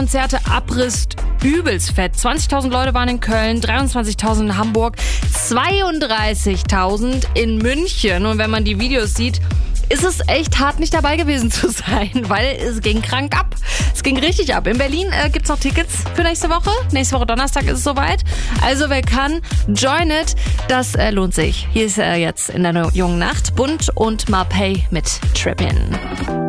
Konzerte abrisst übelst fett. 20.000 Leute waren in Köln, 23.000 in Hamburg, 32.000 in München. Und wenn man die Videos sieht, ist es echt hart, nicht dabei gewesen zu sein, weil es ging krank ab. Es ging richtig ab. In Berlin gibt's noch Tickets für nächste Woche. Nächste Woche Donnerstag ist es soweit. Also wer kann, join it. Das lohnt sich. Hier ist jetzt in der jungen Nacht Bund und Marpay mit Trippin'.